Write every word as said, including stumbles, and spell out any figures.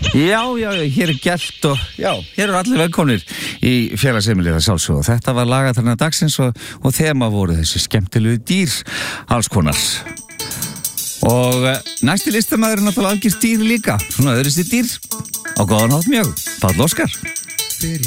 Já, já, já, hér er gert og já, hér eru allir velkomnir í félagsheimilið að sjálfsögðu. Þetta var lagaþarna dagsins og, og þema voru þessi skemmtilegu dýr, alls konar. Og uh, næsti listamaður er náttúrulega algjört dýr líka, svona öðrusti dýr, á góðan hátt mjög, Páll Óskar.